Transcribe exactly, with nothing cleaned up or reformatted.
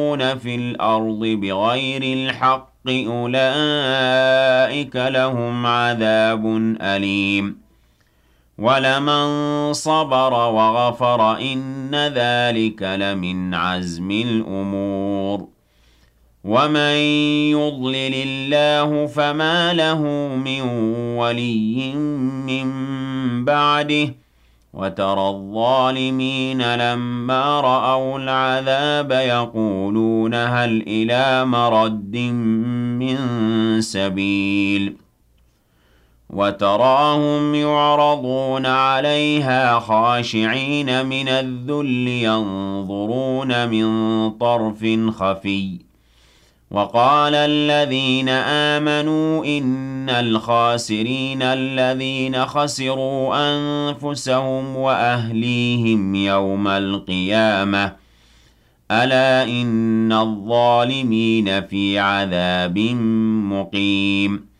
في الأرض بغير الحق أولئك لهم عذاب أليم ولمن صبر وغفر إن ذلك لمن عزم الأمور ومن يضلل الله فما له من ولي من بعده وترى الظالمين لما رأوا العذاب يقولون هل إلى مرد من سبيل وتراهم يعرضون عليها خاشعين من الذل ينظرون من طرف خفي وقال الذين آمنوا إن الخاسرين الذين خسروا أنفسهم وأهليهم يوم القيامة ألا إن الظالمين في عذاب مقيم